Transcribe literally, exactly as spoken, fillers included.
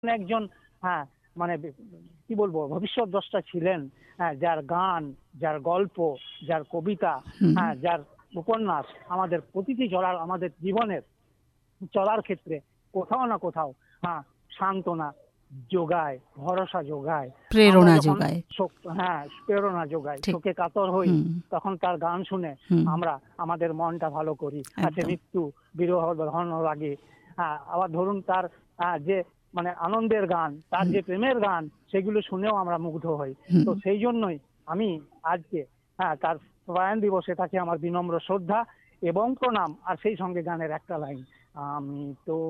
একজন হ্যাঁ, মানে বে কি বলবো ভবিষ্যৎ দ্রষ্টা ছিলেন। হ্যাঁ, যার গান, যার গল্প, যার কবিতা, হুম। হ্যাঁ, যার উপন্যাস আমাদের প্রতিটি চলার আমাদের জীবনের চলার ক্ষেত্রে কোথাও না কোথাও হ্যাঁ, সান্ত্বনা যোগায়, ভরসা যোগায়। আমরা প্রেরণা যখন যোগায়। শোক হ্যাঁ, প্রেরণা যোগায়। ঠিক। শোকে কাতর হই, হুম। তখন তার গান শুনে হুম। আমরা আমাদের মনটা ভালো করি। আছে একদম। মৃত্যু বিরহ দহন লাগে। হ্যাঁ, আবার ধরুন তার আ যে মানে আনন্দের গান, তার হুম। যে প্রেমের গান সেগুলো শুনেও আমরা মুগ্ধ হই। হুম। তো সেই জন্যই আমি আজকে হ্যাঁ, তার প্রয়াণ দিবসে তাকে আমার বিনম্র শ্রদ্ধা এবং প্রণাম আর সেই সঙ্গে গানের একটা লাইন, আমি তো